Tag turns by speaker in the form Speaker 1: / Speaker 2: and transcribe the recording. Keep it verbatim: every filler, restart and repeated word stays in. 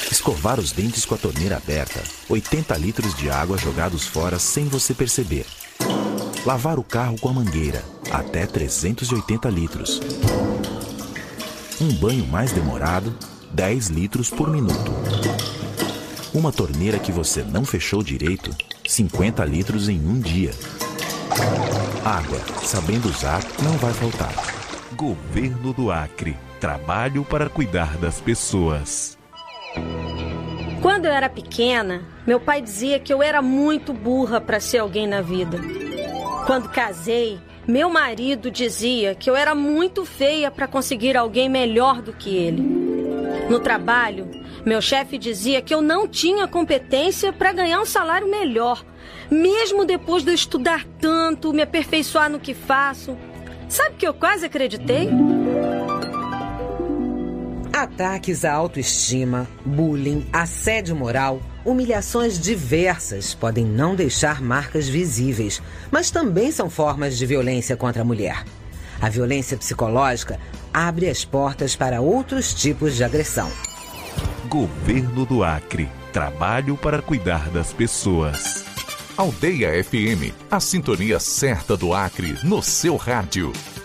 Speaker 1: Escovar os dentes com a torneira aberta. oitenta litros de água jogados fora sem você perceber. Lavar o carro com a mangueira. Até trezentos e oitenta litros. Um banho mais demorado. dez litros por minuto. Uma torneira que você não fechou direito. cinquenta litros em um dia. Água, sabendo usar, não vai faltar.
Speaker 2: Governo do Acre. Trabalho para cuidar das pessoas.
Speaker 3: Quando eu era pequena, meu pai dizia que eu era muito burra para ser alguém na vida. Quando casei, meu marido dizia que eu era muito feia para conseguir alguém melhor do que ele. No trabalho, meu chefe dizia que eu não tinha competência para ganhar um salário melhor, mesmo depois de eu estudar tanto, me aperfeiçoar no que faço. Sabe que eu quase acreditei?
Speaker 4: Ataques à autoestima, bullying, assédio moral, humilhações diversas podem não deixar marcas visíveis, mas também são formas de violência contra a mulher. A violência psicológica abre as portas para outros tipos de agressão.
Speaker 2: Governo do Acre. Trabalho para cuidar das pessoas.
Speaker 5: Aldeia F M, a sintonia certa do Acre no seu rádio.